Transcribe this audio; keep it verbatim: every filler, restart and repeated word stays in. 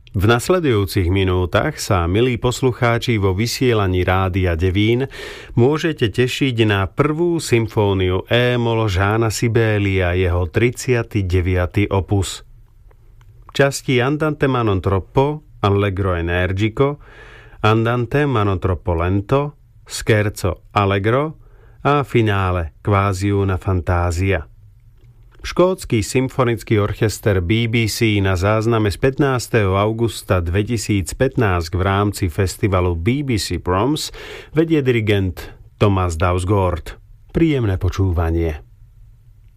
V nasledujúcich minútach sa, milí poslucháči, vo vysielaní Rádia Devín môžete tešiť na prvú symfóniu E-moll Jeana Sibélia, jeho tridsiaty deviaty opus. Časti Andante ma non troppo, Allegro energico, Andante ma non troppo lento, Scherzo allegro a finále Quasi una fantasia. Škótsky symfonický orchester bé bé cé na zázname z pätnásteho augusta dvetisícpätnásť v rámci festivalu bé bé cé Proms vedie dirigent Thomas Dausgaard. Príjemné počúvanie.